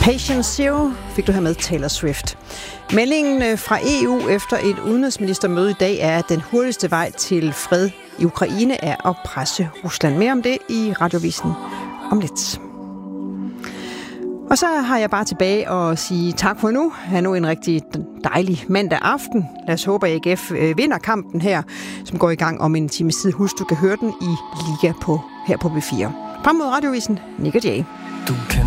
Patient Zero fik du her med Taylor Swift. Meldingen fra EU efter et udenrigsministermøde i dag er, at den hurtigste vej til fred i Ukraine er at presse Rusland. Mere om det i Radiovisen om lidt. Og så har jeg bare tilbage og sige tak for nu. Ha' nu en rigtig dejlig mandag aften. Lad os håbe, at AGF vinder kampen her, som går i gang om en times tid. Husk, du kan høre den i Liga her på B4. Frem mod Radiovisen, Nick og Jay. Du kan